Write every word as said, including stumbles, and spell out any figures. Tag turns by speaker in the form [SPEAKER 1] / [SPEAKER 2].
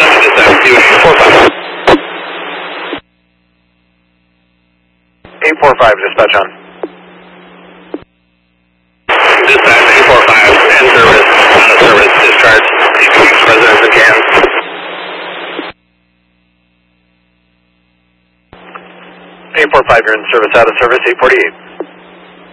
[SPEAKER 1] eight four five. eight four five, dispatch on. Dispatch eight four five, and service, out of service, discharge, T P X residents in Cairns. eight four five, you're in service, out of service, eight forty-eight.